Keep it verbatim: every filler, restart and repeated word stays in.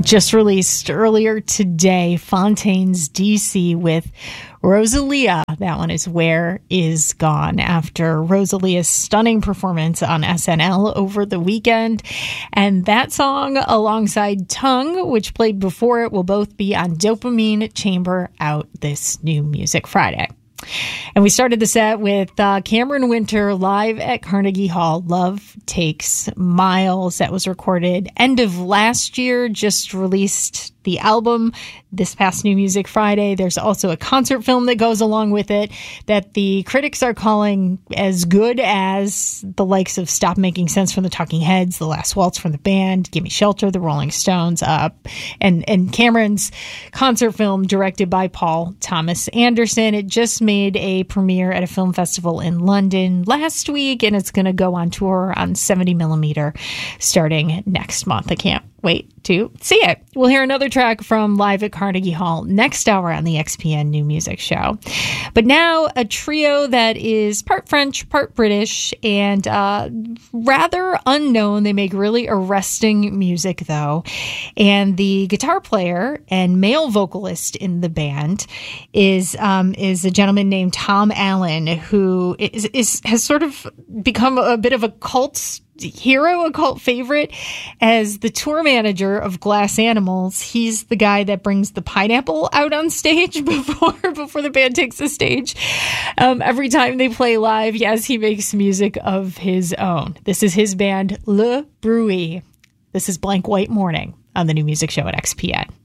Just released earlier today, Fontaines D C with Rosalia. That one is Where Is Gone, after Rosalia's stunning performance on S N L over the weekend. And that song, alongside Tongue, which played before it, will both be on Dopamine Chamber, out this new Music Friday. And we started the set with uh, Cameron Winter live at Carnegie Hall. Love Takes Miles. That was recorded end of last year, just released the album this past New Music Friday. There's also a concert film that goes along with it that the critics are calling as good as the likes of Stop Making Sense from the Talking Heads, The Last Waltz from the band, Gimme Shelter, the Rolling Stones, uh, and, and Cameron's concert film, directed by Paul Thomas Anderson. It just made a premiere at a film festival in London last week, and it's going to go on tour on seventy millimeter starting next month. I can't wait to see it. We'll hear another track from Live at Carnegie Hall next hour on the X P N New Music Show. But now a trio that is part French, part British, and uh, rather unknown. They make really arresting music, though. And the guitar player and male vocalist in the band is um, is a gentleman named Tom Allen, who is, is has sort of become a bit of a cult hero, a cult favorite, as the tour manager of Glass Animals. He's the guy that brings the pineapple out on stage before before the band takes the stage. Um, every time they play live, yes, he makes music of his own. This is his band, Le Bruit. This is Blank White Morning on the New Music Show at X P N.